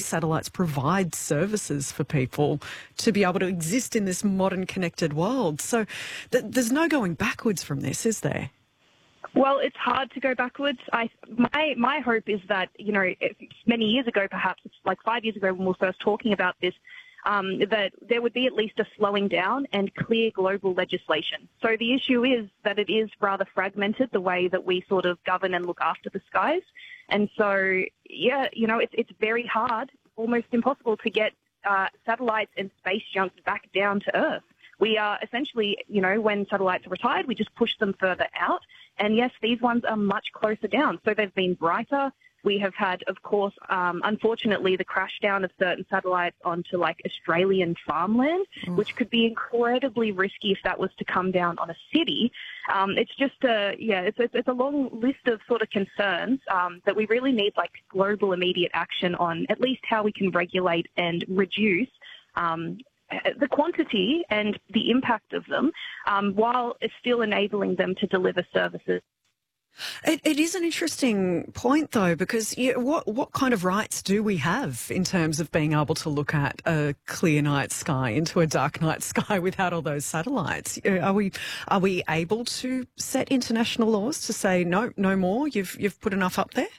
satellites provide services for people to be able to exist in this modern connected world. So there's no going backwards from this, is there? Well, it's hard to go backwards. My hope is that, many years ago, perhaps it's like 5 years ago when we were first talking about this, that there would be at least a slowing down and clear global legislation. So the issue is that it is rather fragmented, the way that we sort of govern and look after the skies. And so, it's very hard, almost impossible to get satellites and space junk back down to Earth. We are essentially, when satellites are retired, we just push them further out. And yes, these ones are much closer down. So they've been brighter. We have had, of course, unfortunately, the crash down of certain satellites onto like Australian farmland, which could be incredibly risky if that was to come down on a city. It's just it's a long list of sort of concerns that we really need like global immediate action on, at least how we can regulate and reduce the quantity and the impact of them, while it's still enabling them to deliver services. It is an interesting point, though, because what kind of rights do we have in terms of being able to look at a clear night sky into a dark night sky without all those satellites? Are we able to set international laws to say no more? You've put enough up there.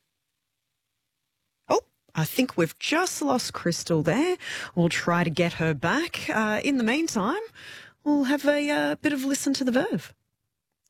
I think we've just lost Crystal there. We'll try to get her back. In the meantime, we'll have a bit of listen to the Verve.